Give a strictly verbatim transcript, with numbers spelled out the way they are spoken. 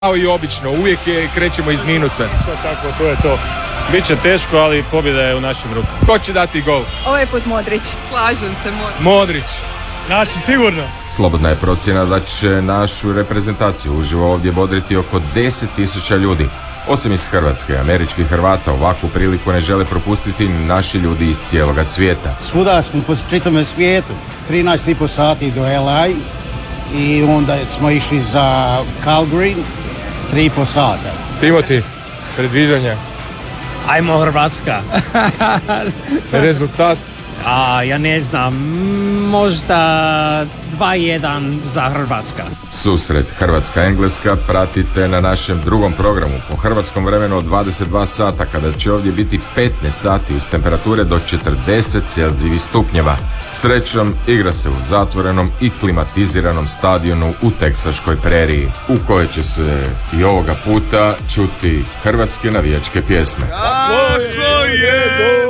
Kao i obično, uvijek je, krećemo iz minusa. To tako, to je to. Biće teško, ali pobjeda je u našim rukama. Ko će dati gol? Ovaj put Modrić. Slažem se, Modrić. Modrić. Naši sigurno. Slobodna je procjena da će našu reprezentaciju uživo ovdje bodriti oko deset tisuća ljudi. Osim iz Hrvatske, američkih Hrvata ovakvu priliku ne žele propustiti naši ljudi iz cijeloga svijeta. Svuda smo po čitome svijetu. trinaest i pol sati do L A i onda smo išli za Calgary, tri i pol sata. Timoti, predviđanja, Ajmo Hrvatska. rezultat. A ja ne znam, možda dva jedan za Hrvatska. Susret Hrvatska-Engleska pratite na našem drugom programu po hrvatskom vremenu od dvadeset dva sata, kada će ovdje biti petnaest sati uz temperature do četrdeset celzijevih stupnjeva. Srećom, igra se u zatvorenom i klimatiziranom stadionu u teksaškoj preriji, u kojoj će se i ovoga puta čuti hrvatske navijačke pjesme. Kako je!